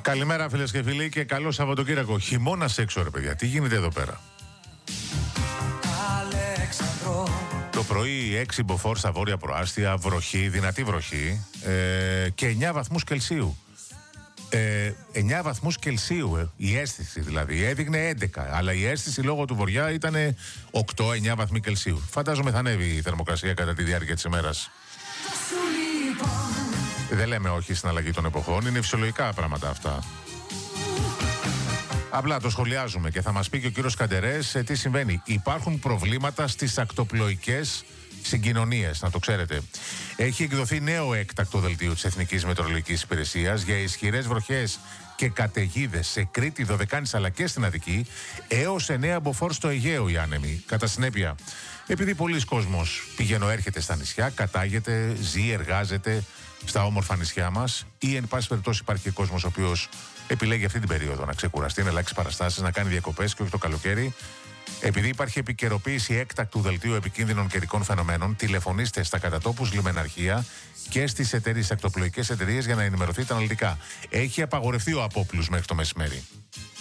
Καλημέρα φίλες και φίλοι και καλό Σαββατοκύριακο. Χειμώνας έξω ρε παιδιά, τι γίνεται εδώ πέρα? Το πρωί 6 μποφόρ στα βόρεια προάστια, βροχή, δυνατή βροχή και 9 βαθμούς Κελσίου. 9 βαθμούς Κελσίου, η αίσθηση δηλαδή, έδειχνε 11, αλλά η αίσθηση λόγω του βορειά ήταν 8-9 βαθμοί Κελσίου. Φαντάζομαι θα ανέβει η θερμοκρασία κατά τη διάρκεια της ημέρας. Δεν λέμε όχι στην αλλαγή των εποχών, είναι φυσιολογικά πράγματα αυτά. Απλά το σχολιάζουμε και θα μας πει και ο κύριος Καντερές τι συμβαίνει. Υπάρχουν προβλήματα στις ακτοπλοϊκές συγκοινωνίες, να το ξέρετε. Έχει εκδοθεί νέο έκτακτο δελτίο της Εθνικής Μετεωρολογικής Υπηρεσίας για ισχυρές βροχές και καταιγίδες σε Κρήτη, Δωδεκάνησα αλλά και στην Αττική, έως 9 μποφόρ στο Αιγαίο οι άνεμοι. Κατά συνέπεια, επειδή πολλοί κόσμος έρχεται στα νησιά, κατάγεται, ζει, εργάζεται στα όμορφα νησιά μας, ή εν πάση περιπτώσει υπάρχει και κόσμος ο οποίος επιλέγει αυτή την περίοδο να ξεκουραστεί, να αλλάξει παραστάσεις, να κάνει διακοπές και όχι το καλοκαίρι. Επειδή υπάρχει επικαιροποίηση έκτακτου δελτίου επικίνδυνων καιρικών φαινομένων, τηλεφωνήστε στα κατατόπους λιμεναρχεία και στις ακτοπλοϊκές εταιρείες για να ενημερωθείτε αναλυτικά. Έχει απαγορευτεί ο απόπλους μέχρι το μεσημέρι.